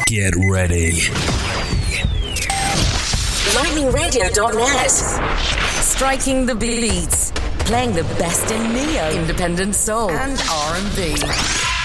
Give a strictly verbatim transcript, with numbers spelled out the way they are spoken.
Get ready. lightning radio dot net. Striking the beats. Playing the best in neo, independent soul, and R and B.